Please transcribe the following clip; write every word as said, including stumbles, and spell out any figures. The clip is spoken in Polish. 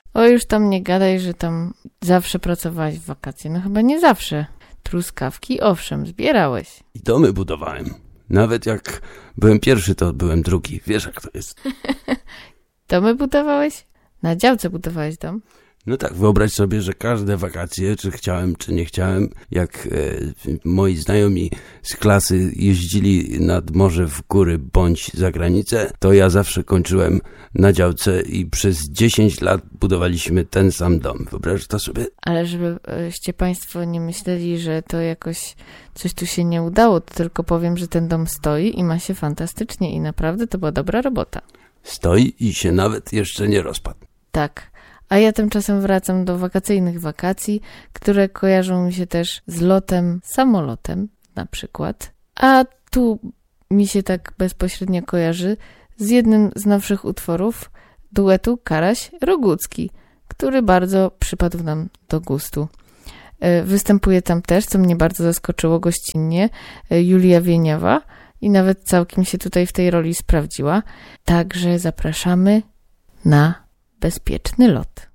O, już tam nie gadaj, że tam zawsze pracowałeś w wakacje. No chyba nie zawsze. Truskawki, owszem, zbierałeś. I domy budowałem. Nawet jak byłem pierwszy, to byłem drugi. Wiesz, jak to jest. Domy budowałeś? Na działce budowałeś dom? No tak, wyobraź sobie, że każde wakacje, czy chciałem, czy nie chciałem, jak e, moi znajomi z klasy jeździli nad morze, w góry bądź za granicę, to ja zawsze kończyłem na działce i przez dziesięć lat budowaliśmy ten sam dom. Wyobraź to sobie? Ale żebyście państwo nie myśleli, że to jakoś coś tu się nie udało, to tylko powiem, że ten dom stoi i ma się fantastycznie i naprawdę to była dobra robota. Stoi i się nawet jeszcze nie rozpadł. Tak. A ja tymczasem wracam do wakacyjnych wakacji, które kojarzą mi się też z lotem samolotem na przykład. A tu mi się tak bezpośrednio kojarzy z jednym z nowszych utworów duetu Karaś-Rogucki, który bardzo przypadł nam do gustu. Występuje tam też, co mnie bardzo zaskoczyło, gościnnie Julia Wieniawa i nawet całkiem się tutaj w tej roli sprawdziła. Także zapraszamy na bezpieczny lot.